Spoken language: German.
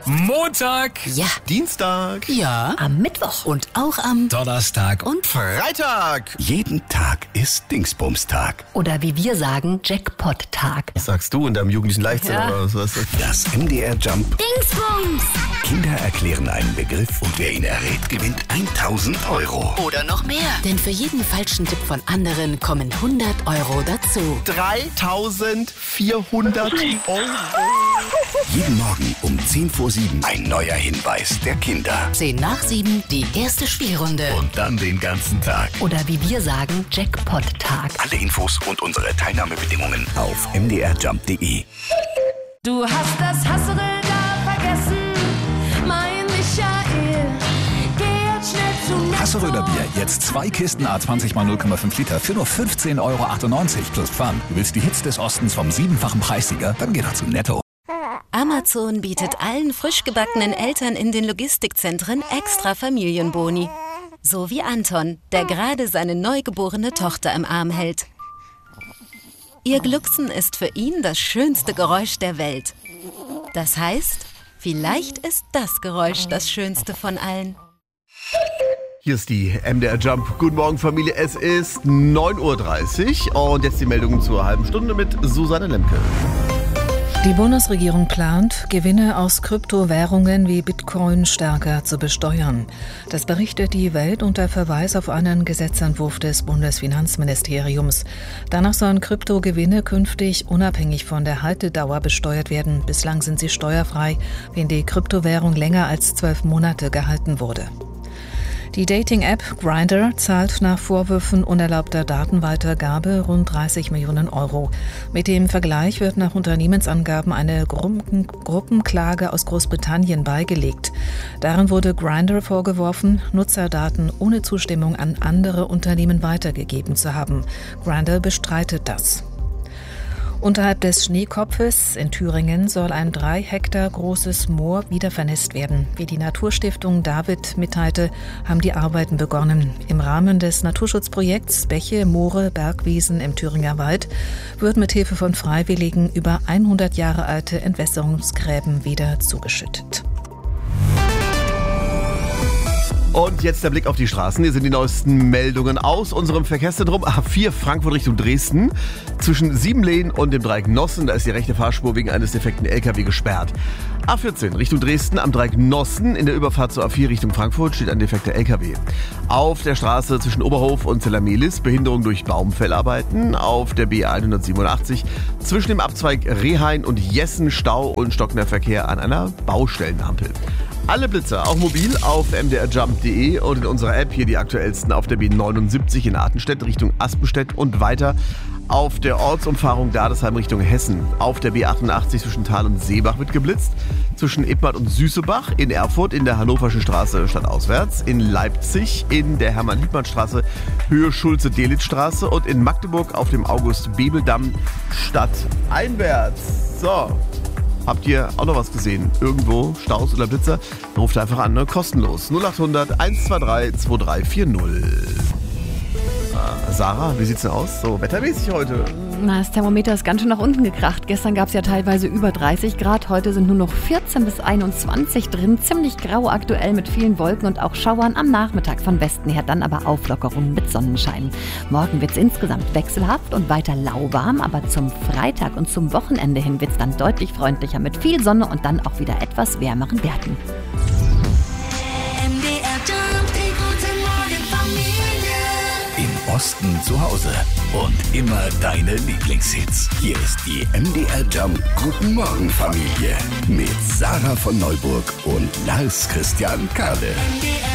Montag. Ja. Dienstag. Ja. Am Mittwoch. Und auch am Donnerstag. und Freitag. Jeden Tag ist Dingsbumstag. Oder wie wir sagen, Jackpot-Tag. Was sagst du in deinem jugendlichen Leichtsinn? Ja. Oder was? Das MDR Jump. Dingsbums! Kinder erklären einen Begriff und wer ihn errät, gewinnt 1000 Euro. oder noch mehr. Denn für jeden falschen Tipp von anderen kommen 100 Euro dazu. 3400 Euro. Jeden Morgen um 10 vor 7 ein neuer Hinweis der Kinder. 10 nach 7 die erste Spielrunde. Und dann den ganzen Tag. Oder wie wir sagen, Jackpot-Tag. Alle Infos und unsere Teilnahmebedingungen auf mdrjump.de. Du hast das Hassel da vergessen, mein Michael. Geh jetzt schnell zu Netto. Hasseröder Bier, jetzt 2 Kisten A20 mal 0,5 Liter für nur 15,98 Euro plus Pfand. Du willst die Hits des Ostens vom 7-fachen Preissieger? Dann geh doch zu Netto. Amazon bietet allen frisch gebackenen Eltern in den Logistikzentren extra Familienboni. So wie Anton, der gerade seine neugeborene Tochter im Arm hält. Ihr Glucksen ist für ihn das schönste Geräusch der Welt. Das heißt, vielleicht ist das Geräusch das schönste von allen. Hier ist die MDR Jump. Guten Morgen, Familie. Es ist 9:30 Uhr und jetzt die Meldungen zur halben Stunde mit Susanne Lemke. Die Bundesregierung plant, Gewinne aus Kryptowährungen wie Bitcoin stärker zu besteuern. Das berichtet die Welt unter Verweis auf einen Gesetzentwurf des Bundesfinanzministeriums. Danach sollen Kryptogewinne künftig unabhängig von der Haltedauer besteuert werden. Bislang sind sie steuerfrei, wenn die Kryptowährung länger als 12 Monate gehalten wurde. Die Dating-App Grindr zahlt nach Vorwürfen unerlaubter Datenweitergabe rund 30 Millionen Euro. Mit dem Vergleich wird nach Unternehmensangaben eine Gruppenklage aus Großbritannien beigelegt. Darin wurde Grindr vorgeworfen, Nutzerdaten ohne Zustimmung an andere Unternehmen weitergegeben zu haben. Grindr bestreitet das. Unterhalb des Schneekopfes in Thüringen soll ein 3 Hektar großes Moor wieder vernässt werden. Wie die Naturstiftung David mitteilte, haben die Arbeiten begonnen. Im Rahmen des Naturschutzprojekts Bäche, Moore, Bergwiesen im Thüringer Wald wird mit Hilfe von Freiwilligen über 100 Jahre alte Entwässerungsgräben wieder zugeschüttet. Und jetzt der Blick auf die Straßen. Hier sind die neuesten Meldungen aus unserem Verkehrszentrum A4 Frankfurt Richtung Dresden. Zwischen Siebenlehen und dem Dreieck Nossen, da ist die rechte Fahrspur wegen eines defekten LKW gesperrt. A14 Richtung Dresden am Dreieck Nossen. In der Überfahrt zur A4 Richtung Frankfurt steht ein defekter LKW. Auf der Straße zwischen Oberhof und Zellermelis Behinderung durch Baumfellarbeiten. Auf der B187 zwischen dem Abzweig Rehain und Jessen Stau und stockender Verkehr an einer Baustellenampel. Alle Blitzer, auch mobil, auf mdrjump.de und in unserer App hier die aktuellsten auf der B79 in Artenstedt Richtung Aspenstedt und weiter auf der Ortsumfahrung Dadesheim Richtung Hessen. Auf der B88 zwischen Thal und Seebach wird geblitzt, zwischen Ippmat und Süßebach, in Erfurt in der Hannoverschen Straße stadtauswärts, in Leipzig in der Hermann-Liebmann-Straße Höhe Schulze-Delitzstraße und in Magdeburg auf dem August-Bebel-Damm stadteinwärts. So. Habt ihr auch noch was gesehen? Irgendwo? Staus oder Blitzer? Ruft einfach an, ne? Kostenlos. 0800 123 2340. Sarah, wie sieht's denn aus? So wettermäßig heute? Das Thermometer ist ganz schön nach unten gekracht. Gestern gab es ja teilweise über 30 Grad. Heute sind nur noch 14 bis 21 drin. Ziemlich grau aktuell mit vielen Wolken und auch Schauern am Nachmittag von Westen her. Dann aber Auflockerungen mit Sonnenschein. Morgen wird es insgesamt wechselhaft und weiter lauwarm. Aber zum Freitag und zum Wochenende hin wird es dann deutlich freundlicher mit viel Sonne und dann auch wieder etwas wärmeren Werten. Im Osten zu Hause und immer deine Lieblingshits. Hier ist die MDR Jump Guten Morgen Familie mit Sarah von Neuburg und Lars Christian Kade.